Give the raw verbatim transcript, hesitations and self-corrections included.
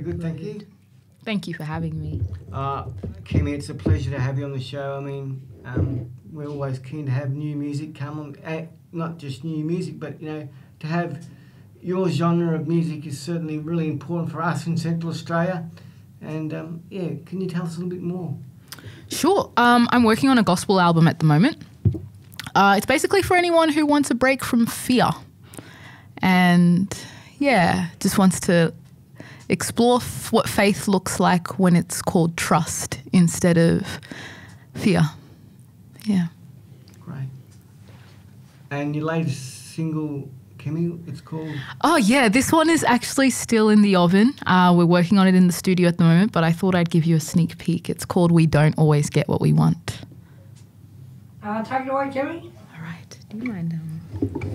good, thank you. Thank you for having me. Uh, Kimmy, it's a pleasure to have you on the show. I mean, um, we're always keen to have new music come on. Uh, not just new music, but, you know, to have your genre of music is certainly really important for us in Central Australia. And, um, yeah, can you tell us a little bit more? Sure. Um, I'm working on a gospel album at the moment. Uh, it's basically for anyone who wants a break from fear and, yeah, just wants to explore f- what faith looks like when it's called trust instead of fear. Yeah. Great. And your latest single, Kimmy, it's called? Oh, yeah, this one is actually still in the oven. Uh, we're working on it in the studio at the moment, but I thought I'd give you a sneak peek. It's called We Don't Always Get What We Want. Uh, take it away, Kimmy. All right. Do you mind? Um